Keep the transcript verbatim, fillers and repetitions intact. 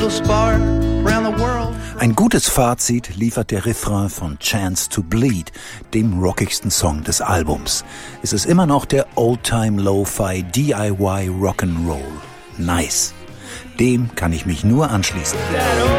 Ein gutes Fazit liefert der Refrain von Chance to Bleed, dem rockigsten Song des Albums. Es ist immer noch der Old-Time Lo-Fi D I Y Rock'n'Roll. Nice. Dem kann ich mich nur anschließen.